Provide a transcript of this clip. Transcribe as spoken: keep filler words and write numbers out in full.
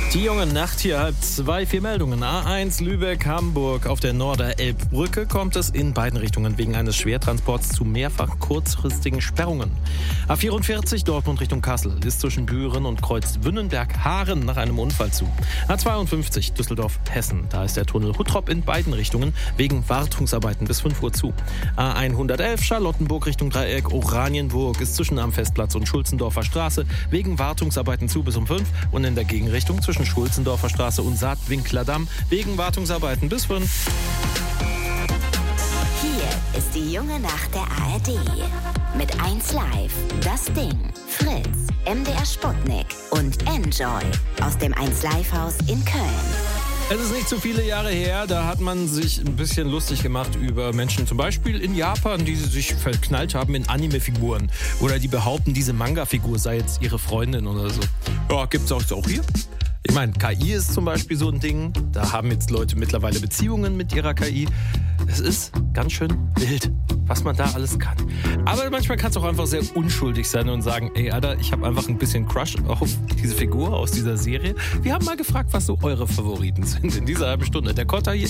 Die junge Nacht hier, halb zwei, vier Meldungen. A eins Lübeck-Hamburg. Auf der Norder-Elbbrücke kommt es in beiden Richtungen wegen eines Schwertransports zu mehrfach kurzfristigen Sperrungen. A vierundvierzig Dortmund Richtung Kassel ist zwischen Büren und Kreuz Wünnenberg-Haaren nach einem Unfall zu. A zweiundfünfzig Düsseldorf-Hessen. Da ist der Tunnel Huttrop in beiden Richtungen wegen Wartungsarbeiten bis fünf Uhr zu. A hundertelf Charlottenburg Richtung Dreieck Oranienburg ist zwischen am Festplatz und Schulzendorfer Straße wegen Wartungsarbeiten zu bis um fünf und in der Gegenrichtung zwischen Schulzendorfer Straße und Saatwinkler Damm wegen Wartungsarbeiten bis fünf. Hier ist die junge Nacht der A R D. Mit eins Live, Das Ding, Fritz, M D R Sputnik und Enjoy aus dem eins Live Haus in Köln. Es ist nicht so viele Jahre her, da hat man sich ein bisschen lustig gemacht über Menschen, zum Beispiel in Japan, die sich verknallt haben in Anime-Figuren. Oder die behaupten, diese Manga-Figur sei jetzt ihre Freundin oder so. Ja, gibt's auch, auch hier. Ich meine, K I ist zum Beispiel so ein Ding. Da haben jetzt Leute mittlerweile Beziehungen mit ihrer K I. Es ist ganz schön wild, was man da alles kann. Aber manchmal kann es auch einfach sehr unschuldig sein und sagen, ey, Alter, ich habe einfach ein bisschen Crush auf diese Figur aus dieser Serie. Wir haben mal gefragt, was so eure Favoriten sind in dieser halben Stunde. Der Kotter hier